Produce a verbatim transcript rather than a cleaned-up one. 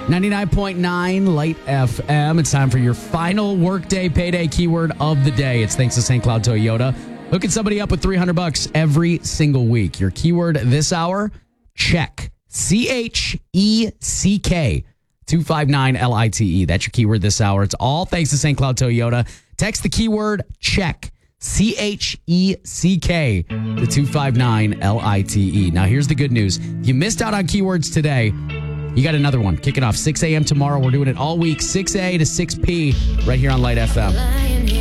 ninety-nine point nine Light F M. It's time for your final workday payday keyword of the day. It's thanks to Saint Cloud Toyota. Hooking somebody up with three hundred bucks every single week. Your keyword this hour, check. C H E C K. two five nine L I T E. That's your keyword this hour. It's all thanks to Saint Cloud Toyota. Text the keyword check. C H E C K to two five nine L I T E. Now, here's the good news. If you missed out on keywords today, you got another one. Kicking off six a.m. tomorrow. We're doing it all week, six a to six p, right here on Light F M.